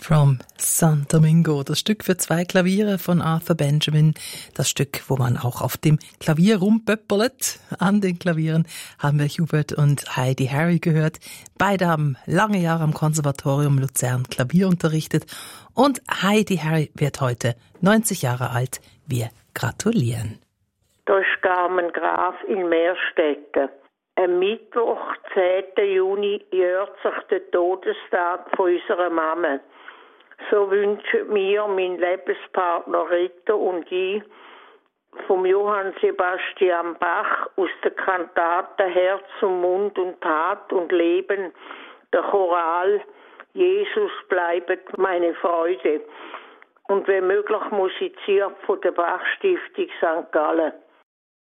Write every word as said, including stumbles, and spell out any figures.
From San Domingo, das Stück für zwei Klaviere von Arthur Benjamin. Das Stück, wo man auch auf dem Klavier rumpöppelt. An den Klavieren haben wir Hubert und Heidi Harry gehört. Beide haben lange Jahre am Konservatorium Luzern Klavier unterrichtet. Und Heidi Harry wird heute neunzig Jahre alt. Wir gratulieren. Da ist Carmen Graf in Meerstetten. Am Mittwoch, zehnten Juni, jährt sich der Todestag von unserer Mama. So wünschen mir, mein Lebenspartner Rita und ich, vom Johann Sebastian Bach aus der Kantate Herz und Mund und Tat und Leben, der Choral Jesus bleibet meine Freude und wenn möglich musiziert von der Bach-Stiftung Sankt Gallen.